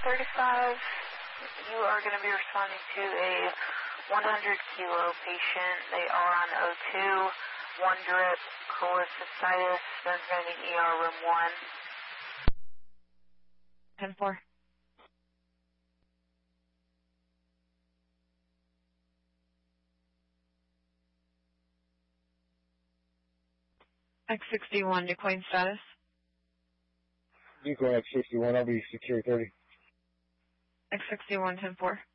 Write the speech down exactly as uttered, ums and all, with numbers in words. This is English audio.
thirty-five, you are going to be responding to a one hundred kilo patient. They are on O two, one drip, cholecystitis, then going to E R room one. ten four. X sixty-one, Duquesne status. Duquesne X sixty-one, I'll be secure thirty. X sixty-one, ten four.